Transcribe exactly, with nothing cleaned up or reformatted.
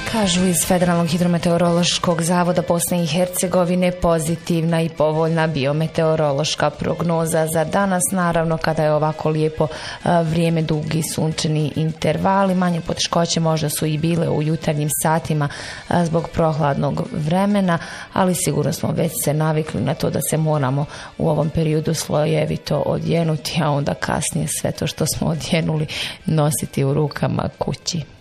Kažu iz Federalnog hidrometeorološkog zavoda Bosne i Hercegovine pozitivna i povoljna biometeorološka prognoza za danas. Naravno, kada je ovako lijepo vrijeme, dugi sunčani intervali, manje poteškoće možda su i bile u jutarnjim satima zbog prohladnog vremena, ali sigurno smo već se navikli na to da se moramo u ovom periodu slojevito odjenuti, a onda kasnije sve to što smo odjenuli nositi u rukama kući.